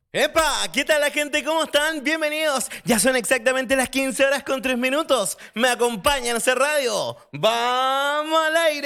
¡Epa! ¿Qué tal la gente? ¿Cómo están? Bienvenidos. Ya son exactamente las 15 horas con 3 minutos. Me acompañan a hacer radio. ¡Vamos al aire!